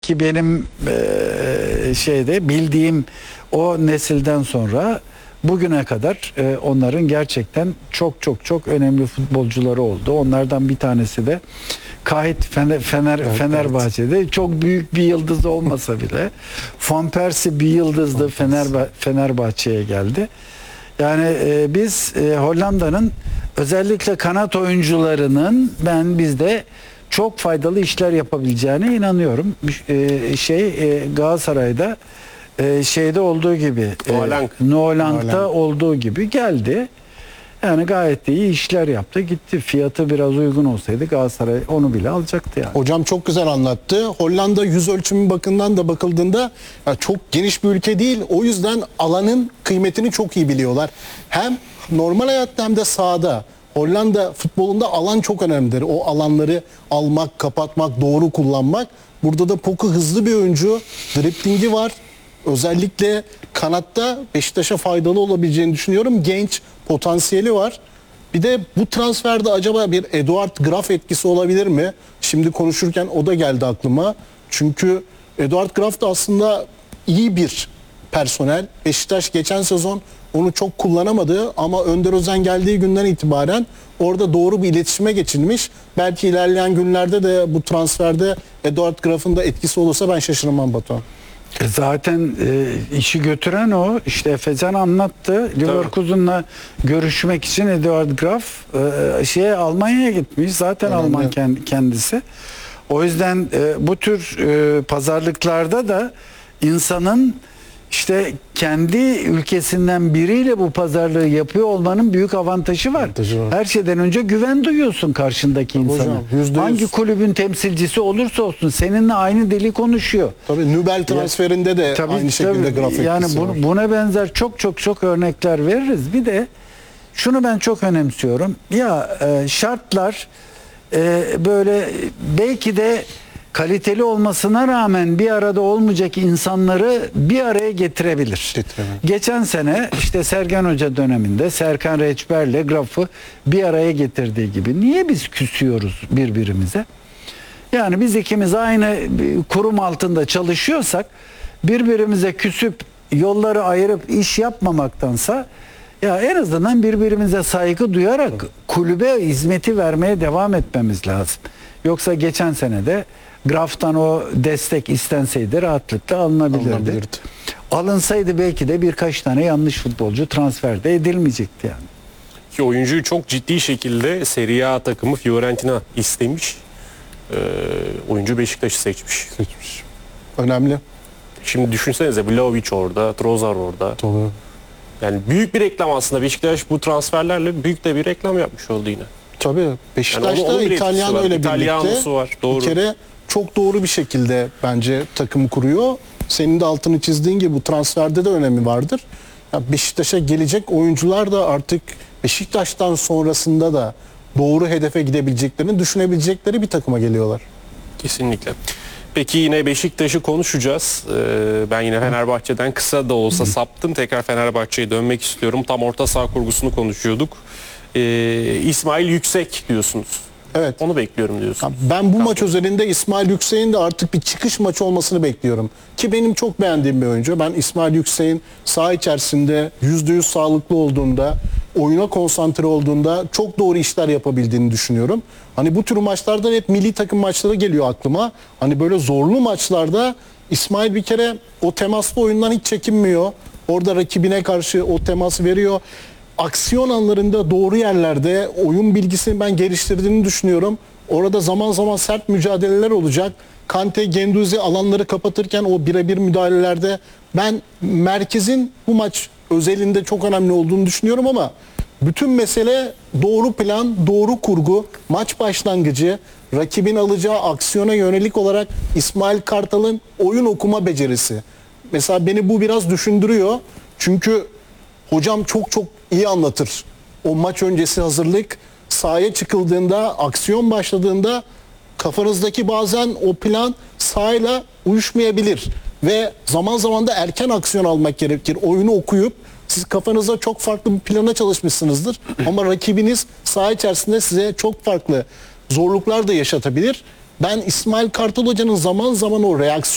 ki benim bildiğim o nesilden sonra bugüne kadar onların gerçekten çok önemli futbolcuları oldu. Onlardan bir tanesi de Kahit Fenerbahçe'de çok büyük bir yıldız olmasa bile Van Persie bir yıldızdı, Fenerbahçe'ye geldi. Yani biz Hollanda'nın özellikle kanat oyuncularının bizde çok faydalı işler yapabileceğine inanıyorum. Galatasaray'da şeyde olduğu gibi, Noalank'ta olduğu gibi geldi. Yani gayet de iyi işler yaptı, gitti. Fiyatı biraz uygun olsaydı Galatasaray onu bile alacaktı yani. Hocam çok güzel anlattı. Hollanda yüz ölçümü bakımından da bakıldığında çok geniş bir ülke değil. O yüzden alanın kıymetini çok iyi biliyorlar. Hem normal hayatta hem de sahada. Hollanda futbolunda alan çok önemlidir. O alanları almak, kapatmak, doğru kullanmak. Burada da Poku hızlı bir oyuncu. Driblingi var. Özellikle kanatta Beşiktaş'a faydalı olabileceğini düşünüyorum. Genç, potansiyeli var. Bir de bu transferde acaba bir Eduard Graf etkisi olabilir mi? Şimdi konuşurken o da geldi aklıma. Çünkü Eduard Graf da aslında iyi bir personel. Beşiktaş geçen sezon onu çok kullanamadı ama Önder Özen geldiği günden itibaren orada doğru bir iletişime geçilmiş. Belki ilerleyen günlerde de bu transferde Eduard Graf'ın da etkisi olursa ben şaşırmam Batuhan. Zaten işi götüren o. İşte Efecan anlattı. Leverkusen'la görüşmek için Eduard Graf Almanya'ya gitmiş. Zaten önemli. Alman kendisi. O yüzden bu tür pazarlıklarda da insanın işte kendi ülkesinden biriyle bu pazarlığı yapıyor olmanın büyük avantajı var. Her şeyden önce güven duyuyorsun karşındaki insana. Hangi kulübün temsilcisi olursa olsun seninle aynı dili konuşuyor. Tabii Nübel transferinde de aynı şekilde Graf etkisi yani var. Buna benzer çok örnekler veririz. Bir de şunu ben çok önemsiyorum. Şartlar böyle belki de kaliteli olmasına rağmen bir arada olmayacak insanları bir araya getirebilir. Geçen sene işte Sergen Hoca döneminde Serkan Reçber'le Graf'ı bir araya getirdiği gibi. Niye biz küsüyoruz birbirimize? Yani biz ikimiz aynı kurum altında çalışıyorsak birbirimize küsüp yolları ayırıp iş yapmamaktansa en azından birbirimize saygı duyarak kulübe hizmeti vermeye devam etmemiz lazım. Yoksa geçen sene de Graf'tan o destek istenseydi rahatlıkla alınabilirdi. Alınsaydı belki de birkaç tane yanlış futbolcu transferde edilmeyecekti yani. Ki oyuncuyu çok ciddi şekilde Serie A takımı Fiorentina istemiş. Oyuncu Beşiktaş'ı seçmiş. Önemli. Şimdi düşünsenize Vlahovic orada, Trozar orada. Tabii. Yani büyük bir reklam aslında. Beşiktaş bu transferlerle büyük de bir reklam yapmış oldu yine. Tabii. Beşiktaş'ta yani İtalyan öyle birlikte var. Doğru. Bir kere çok doğru bir şekilde bence takımı kuruyor. Senin de altını çizdiğin gibi bu transferde de önemi vardır. Beşiktaş'a gelecek oyuncular da artık Beşiktaş'tan sonrasında da doğru hedefe gidebileceklerini düşünebilecekleri bir takıma geliyorlar. Kesinlikle. Peki yine Beşiktaş'ı konuşacağız. Ben yine Fenerbahçe'den kısa da olsa saptım. Tekrar Fenerbahçe'ye dönmek istiyorum. Tam orta saha kurgusunu konuşuyorduk. İsmail Yüksek diyorsunuz. Evet. Onu bekliyorum diyorsunuz. Ben bu maç özelinde İsmail Yüksek'in de artık bir çıkış maçı olmasını bekliyorum. Ki benim çok beğendiğim bir oyuncu. Ben İsmail Yüksek'in saha içerisinde %100 sağlıklı olduğunda, oyuna konsantre olduğunda çok doğru işler yapabildiğini düşünüyorum. Hani bu tür maçlarda hep milli takım maçları geliyor aklıma. Hani böyle zorlu maçlarda İsmail bir kere o temaslı oyundan hiç çekinmiyor. Orada rakibine karşı o teması veriyor. Aksiyon anlarında doğru yerlerde oyun bilgisini ben geliştirdiğini düşünüyorum. Orada zaman zaman sert mücadeleler olacak. Kante, Genduzi alanları kapatırken o birebir müdahalelerde ben merkezin bu maç özelinde çok önemli olduğunu düşünüyorum ama bütün mesele doğru plan, doğru kurgu, maç başlangıcı, rakibin alacağı aksiyona yönelik olarak İsmail Kartal'ın oyun okuma becerisi. Mesela beni bu biraz düşündürüyor. Çünkü hocam çok iyi anlatır. O maç öncesi hazırlık, sahaya çıkıldığında, aksiyon başladığında kafanızdaki bazen o plan sahayla uyuşmayabilir. Ve zaman zaman da erken aksiyon almak gerekir. Oyunu okuyup siz kafanızda çok farklı bir plana çalışmışsınızdır. Ama rakibiniz saha içerisinde size çok farklı zorluklar da yaşatabilir. Ben İsmail Kartal Hoca'nın zaman zaman o reaksiyon